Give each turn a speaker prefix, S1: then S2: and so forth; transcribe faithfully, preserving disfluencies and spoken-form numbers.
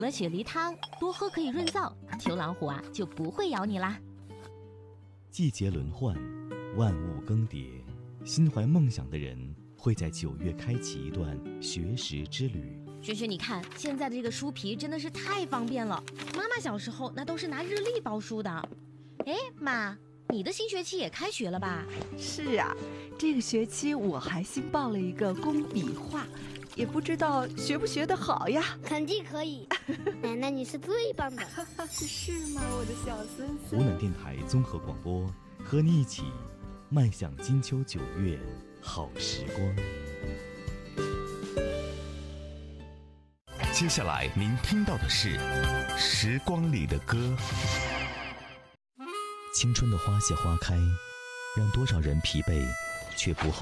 S1: 了雪梨汤，多喝可以润燥，秋老虎啊就不会咬你啦。
S2: 季节轮换，万物更迭，心怀梦想的人会在九月开启一段学识之旅。
S1: 轩轩，你看现在的这个书皮真的是太方便了。妈妈小时候那都是拿日历包书的。哎，妈，你的新学期也开学了吧？
S3: 是啊，这个学期我还新报了一个工笔画，也不知道学不学得好呀。
S4: 肯定可以，奶奶你是最棒的。
S3: 是吗，我的小孙子？
S2: 湖南电台综合广播，和你一起迈向金秋九月好时光。
S5: 接下来您听到的是《时光里的歌》。
S2: 青春的花谢花开，让多少人疲惫，却不后